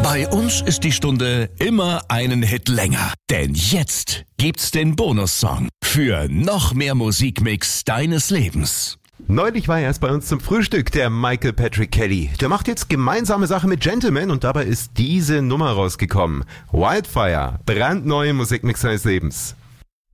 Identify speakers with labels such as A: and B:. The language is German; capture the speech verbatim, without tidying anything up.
A: Bei uns ist die Stunde immer einen Hit länger. Denn jetzt gibt's den Bonussong für noch mehr Musikmix deines Lebens.
B: Neulich war er erst bei uns zum Frühstück, der Michael Patrick Kelly. Der macht jetzt gemeinsame Sache mit Gentleman und dabei ist diese Nummer rausgekommen. Wildfire, brandneue Musikmix seines Lebens.